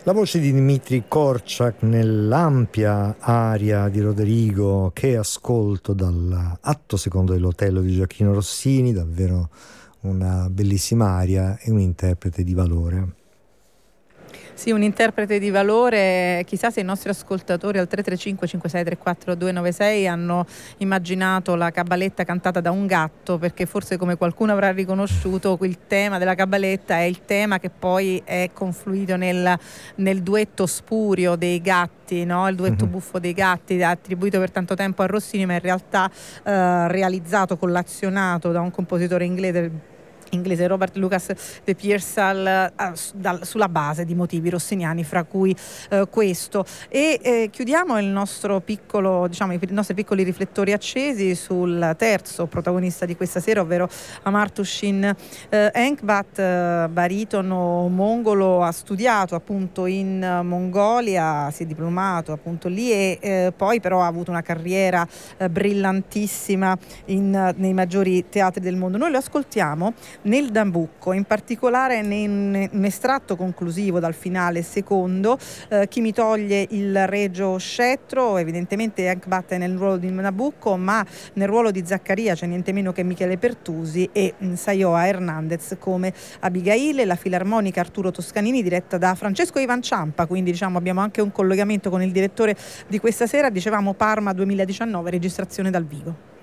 La voce di Dmitri Korczak nell'ampia aria di Roderigo che ascolto dall'atto secondo dell'Otello di Gioacchino Rossini, davvero una bellissima aria e un interprete di valore. Sì, un interprete di valore. Chissà se i nostri ascoltatori al 335 5634 296 hanno immaginato la cabaletta cantata da un gatto, perché forse, come qualcuno avrà riconosciuto, il tema della cabaletta è il tema che poi è confluito nel duetto spurio dei gatti, no? Il duetto buffo dei gatti, attribuito per tanto tempo a Rossini, ma in realtà realizzato, collazionato da un compositore inglese Robert Lucas de Pearsall sulla base di motivi rossiniani, fra cui questo. E chiudiamo il nostro piccolo, i nostri piccoli riflettori accesi sul terzo protagonista di questa sera, ovvero Amartya Enkhbat, baritono mongolo. Ha studiato appunto in Mongolia, si è diplomato appunto lì e poi però ha avuto una carriera brillantissima nei maggiori teatri del mondo. Noi lo ascoltiamo nel Nabucco, in particolare in un estratto conclusivo dal finale secondo, Chi mi toglie il regio scettro. Evidentemente Enkhbat è nel ruolo di Nabucco, ma nel ruolo di Zaccaria c'è niente meno che Michele Pertusi e Sayoa Hernandez come Abigail, la filarmonica Arturo Toscanini diretta da Francesco Ivan Ciampa, quindi abbiamo anche un collegamento con il direttore di questa sera. Dicevamo Parma 2019, registrazione dal vivo.